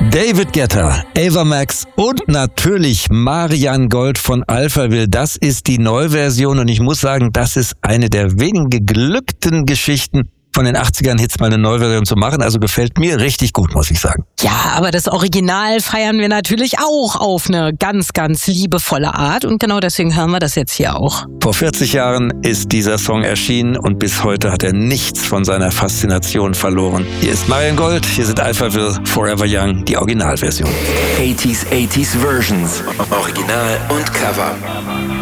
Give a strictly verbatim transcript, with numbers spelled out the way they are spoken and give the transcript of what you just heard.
David Guetta, Ava Max und natürlich Marianne Gold von Alphaville. Das ist die Neuversion und ich muss sagen, das ist eine der wenigen geglückten Geschichten von den achtzigern-Hits mal eine Neuversion zu machen. Also gefällt mir richtig gut, muss ich sagen. Ja, aber das Original feiern wir natürlich auch auf eine ganz, ganz liebevolle Art und genau deswegen hören wir das jetzt hier auch. Vor vierzig Jahren ist dieser Song erschienen und bis heute hat er nichts von seiner Faszination verloren. Hier ist Marianne Gold, hier sind Alphaville, Forever Young, die Originalversion. achtziger, achtziger Versions, Original und Cover.